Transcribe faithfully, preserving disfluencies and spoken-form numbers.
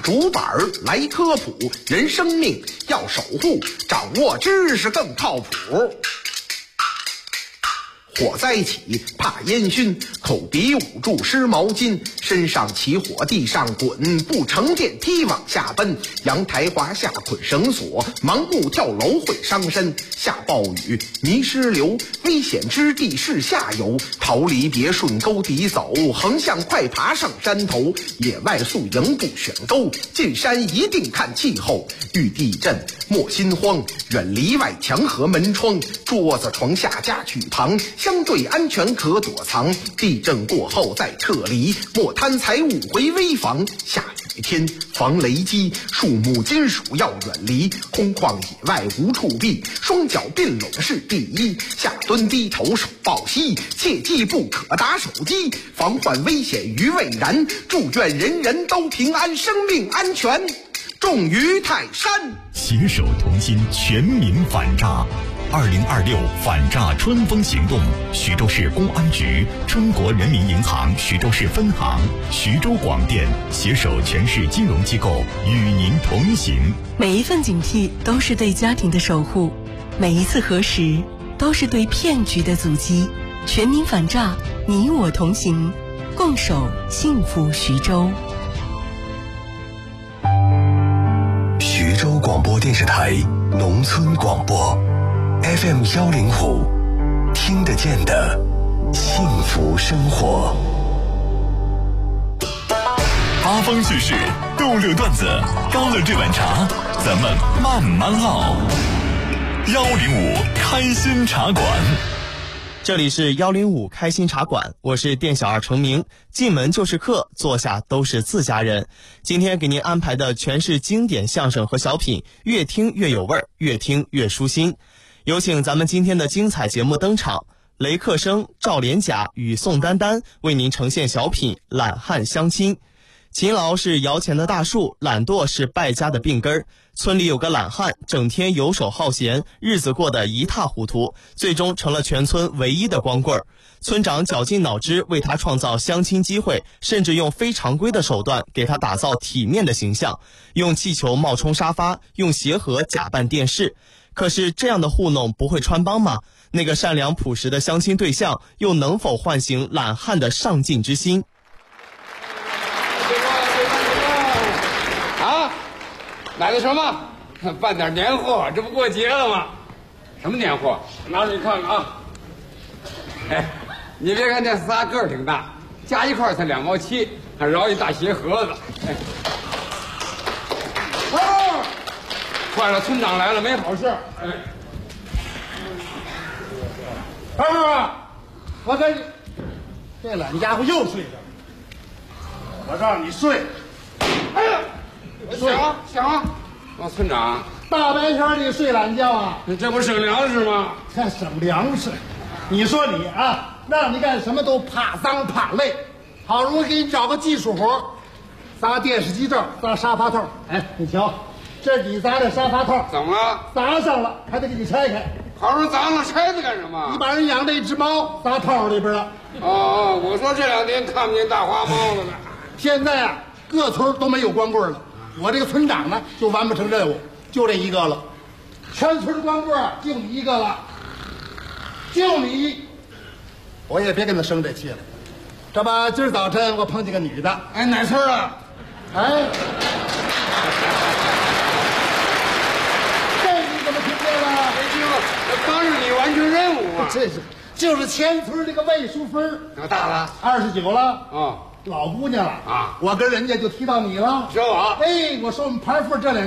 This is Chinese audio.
竹板来科普，人生命要守护，掌握知识更靠谱。火灾起怕烟熏，口鼻捂住湿毛巾，身上起火地上滚，不乘电梯往下奔，阳台滑下捆绳索，盲目跳楼会伤身，下暴雨泥石流，危险之地是下游，逃离别顺沟底走，横向快爬上山头，野外宿营不选沟，进山一定看气候，遇地震莫心慌，远离外墙和门窗，桌子床下家具旁，相对安全可躲藏，地震过后再撤离，莫贪财物回危房。下雨天防雷击，树木金属要远离，空旷野外无处避，双脚并拢是第一，下蹲低头手抱膝，切记不可打手机，防患危险于未然，祝愿人人都平安，生命安全重于泰山。 携手同心，全民反诈。二零二六反诈春风行动，徐州市公安局、中国人民银行徐州市分行、徐州广电携手全市金融机构与您同行。 每一份警惕都是对家庭的守护，每一次核实都是对骗局的阻击。全民反诈，你我同行，共守幸福徐州。 徐州广播电视台农村广播 F M 幺零五，听得见的幸福生活。 八方叙事，逗乐段子，高了这碗茶，咱们慢慢唠。幺零五开心茶馆。 这里是幺零五开心茶馆，我是店小二程明，进门就是客，坐下都是自家人。今天给您安排的全是经典相声和小品，越听越有味儿，越听越舒心。有请咱们今天的精彩节目登场，雷克生、赵连甲与宋丹丹为您呈现小品《懒汉相亲》。勤劳是摇钱的大树，懒惰是败家的病根儿。村里有个懒汉，整天游手好闲，日子过得一塌糊涂，最终成了全村唯一的光棍儿。村长绞尽脑汁为他创造相亲机会，甚至用非常规的手段给他打造体面的形象，用气球冒充沙发，用鞋盒假扮电视。可是这样的糊弄不会穿帮吗？那个善良朴实的相亲对象又能否唤醒懒汉的上进之心？ 啊，买的什么？办点年货，这不过节了吗？什么年货？拿着你看看啊。哎，你别看这仨个儿挺大，加一块才两毛七，还饶一大鞋盒子。哎，哦，坏了，村长来了，没好事。哎，二我这这懒家伙又睡着了，我让你睡。哎呀！想啊想啊，老村长， 大白天你睡懒觉啊？ 你这不省粮食吗？ 这省粮食，你说你啊，让你干什么都怕脏怕累，好容易给你找个技术活，砸电视机罩，砸沙发套。哎，你瞧，这是你砸的沙发套， 怎么了？ 砸上了，还得给你拆开。 好容易砸了，拆它干什么？ 你把人养的一只猫砸套里边了。 哦，我说这两天看不见大花猫了呢。 现在啊，各村都没有光棍了。我这个村长呢，就完不成任务，就这一个了。全村光棍就你一个了，就你，我也别跟他生这气了。这不，今儿早晨我碰见个女的， 哎，哪村的？ 哎，这你怎么听见了？ 没听，我帮着你完成任务啊。 这是，就是前村这个魏淑芬， 多大了？ 二十九了。 哦。 老姑娘了啊！ 我跟人家就提到你了， 说我， 哎，我说我们排富这两